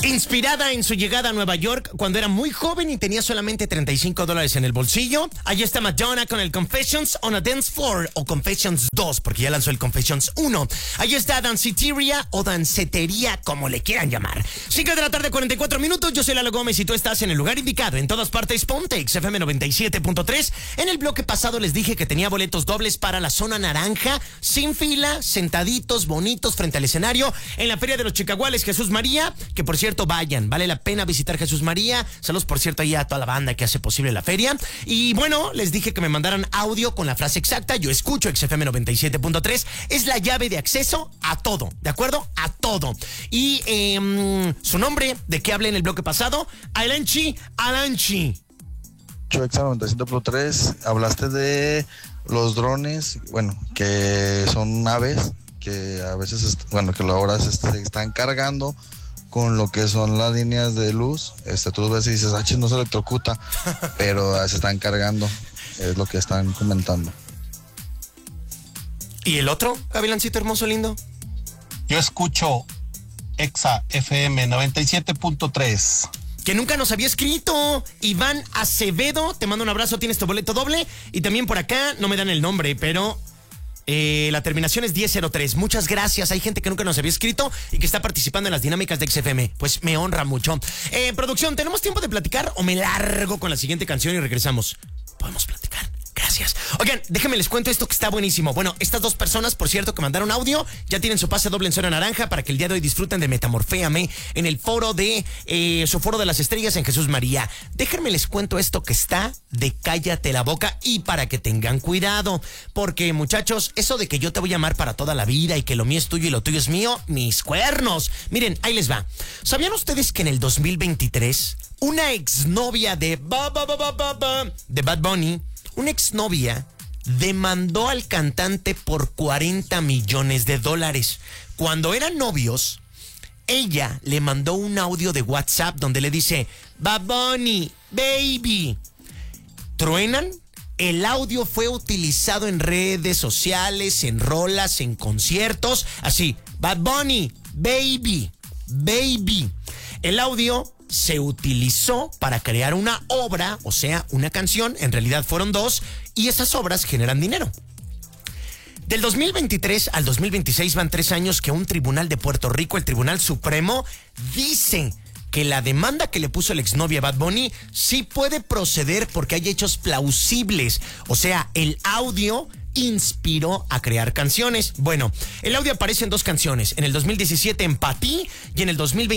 Inspirada en su llegada a Nueva York cuando era muy joven y tenía solamente $35 en el bolsillo, allí está Madonna con el Confessions on a Dance Floor o Confessions 2, porque ya lanzó el Confessions 1. Allí está Danceteria o Dancetería, como le quieran llamar. 5 de la tarde, 44 minutos. Yo soy Lalo Gómez y tú estás en el lugar indicado. En todas partes, ponte XFM 97.3. En el bloque pasado les dije que tenía boletos dobles para la zona naranja, sin fila, sentaditos, bonitos, frente al escenario, en la Feria de los Chicaguales Jesús María, que por cierto, vayan, vale la pena visitar Jesús María. Saludos, por cierto, ahí a toda la banda que hace posible la feria. Y bueno, les dije que me mandaran audio con la frase exacta. Yo escucho XFM 97.3. Es la llave de acceso a todo, ¿de acuerdo? A todo. Y su nombre, ¿de qué hablé en el bloque pasado? Alanchi. Yo, XFM 97.3, hablaste de los drones, bueno, que son aves que a veces, que ahora se están cargando con lo que son las líneas de luz. Tú los ves y dices, no se electrocuta, pero se están cargando, es lo que están comentando. ¿Y el otro, Gavilancito hermoso, lindo? Yo escucho Exa FM 97.3. Que nunca nos había escrito. Iván Acevedo, te mando un abrazo, tienes tu boleto doble. Y también por acá, no me dan el nombre, pero la terminación es 1003. Muchas gracias. Hay gente que nunca nos había escrito y que está participando en las dinámicas de XFM. Pues me honra mucho. Producción, ¿tenemos tiempo de platicar o me largo con la siguiente canción y regresamos? Podemos platicar. Gracias. Oigan, déjenme les cuento esto que está buenísimo. Bueno, estas dos personas, por cierto, que mandaron audio, ya tienen su pase doble en zona naranja para que el día de hoy disfruten de Metamorféame en el foro de su foro de las estrellas en Jesús María. Déjenme les cuento esto que está de cállate la boca y para que tengan cuidado. Porque, muchachos, eso de que yo te voy a amar para toda la vida y que lo mío es tuyo y lo tuyo es mío, mis cuernos. Miren, ahí les va. ¿Sabían ustedes que en el 2023 una exnovia de Bad Bunny, una exnovia, demandó al cantante por $40 millones? Cuando eran novios, ella le mandó un audio de WhatsApp donde le dice, Bad Bunny, baby. Truenan. El audio fue utilizado en redes sociales, en rolas, en conciertos, así, Bad Bunny, baby. El audio se utilizó para crear una obra, o sea, una canción. En realidad fueron dos, y esas obras generan dinero. Del 2023 al 2026 van 3 años que un tribunal de Puerto Rico, el Tribunal Supremo, dice que la demanda que le puso el exnovia Bad Bunny sí puede proceder porque hay hechos plausibles. O sea, el audio inspiró a crear canciones. Bueno, el audio aparece en 2 canciones. En el 2017 en Patí y en el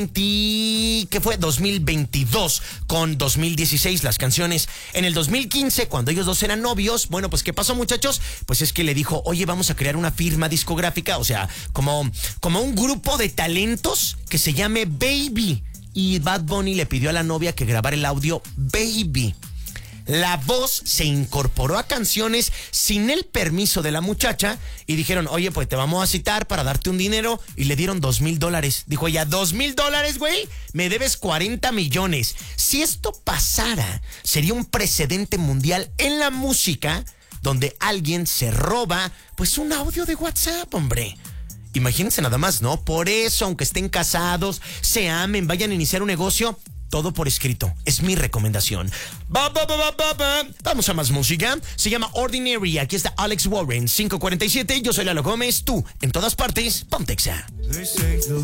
2022 con 2016 las canciones. En el 2015, cuando ellos dos eran novios, bueno, pues ¿qué pasó, muchachos? Pues es que le dijo, oye, vamos a crear una firma discográfica, o sea, como un grupo de talentos que se llame Baby. Y Bad Bunny le pidió a la novia que grabara el audio Baby. La voz se incorporó a canciones sin el permiso de la muchacha y dijeron, oye, pues te vamos a citar para darte un dinero, y le dieron $2,000. Dijo ella, $2,000, güey, me debes 40 millones. Si esto pasara, sería un precedente mundial en la música donde alguien se roba, pues, un audio de WhatsApp, hombre. Imagínense nada más, ¿no? Por eso, aunque estén casados, se amen, vayan a iniciar un negocio, todo por escrito. Es mi recomendación. Vamos a más música. Se llama Ordinary. Aquí está Alex Warren, 547. Yo soy Lalo Gómez. Tú, en todas partes, ponte Exa. They say the